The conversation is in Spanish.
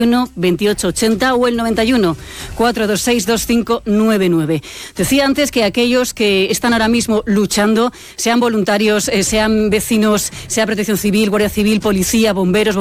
2880 o el 91 426 2599. Decía antes que aquellos que están ahora mismo luchando, sean voluntarios, sean vecinos, sea Protección Civil, Guardia Civil, policía, bomberos,